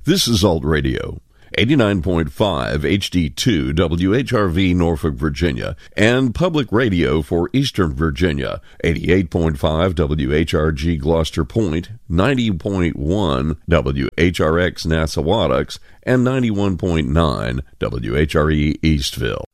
This is Alt Radio, 89.5 HD2 WHRV Norfolk, Virginia, and Public Radio for Eastern Virginia, 88.5 WHRG Gloucester Point, 90.1 WHRX Nassawadox, and 91.9 WHRE Eastville.